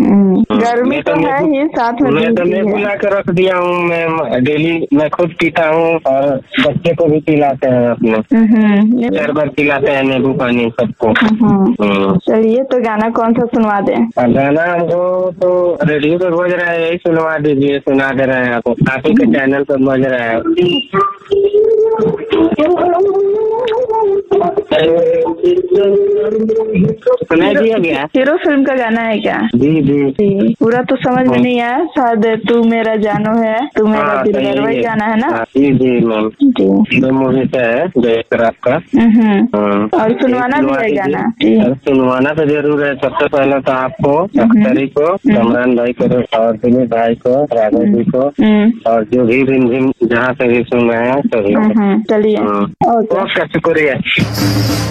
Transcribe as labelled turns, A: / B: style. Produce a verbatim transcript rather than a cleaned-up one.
A: गर्मी तो है ही, साथ में
B: मैं तो मैं बुला कर रख दिया हूँ। मैं डेली मैं खुद पीता हूँ और बच्चे को भी पिलाते हैं अपने, शरबत पिलाते हैं, नींबू पानी सबको।
A: चलिए, तो गाना कौन सा सुनवा दें?
B: गाना हमको तो रेडियो पे बज रहा है, यही सुनवा दीजिए। सुना दे रहे हैं आपको, आप ही के चैनल पर बज रहा है। सुना दिया गया।
A: हीरो फिल्म का गाना है क्या?
B: जी जी।
A: पूरा तो समझ में नहीं आया। शायद तू मेरा जानो है, तू मेरा दिलबर, वही गाना है ना?
B: जी जी मैम,
A: जी
B: मूवी से है जयराज का।
A: और सुनवाना भी है गाना?
B: सुनवाना तो जरूर है। सबसे पहले तो आपको, अख्तरी को, कमरान भाई को और दिलीप भाई को, राघव जी को और जो भी रिमझिम जहाँ से भी सुन रहे हैं सभी।
A: चलिए,
B: ओके, शुक्रिया।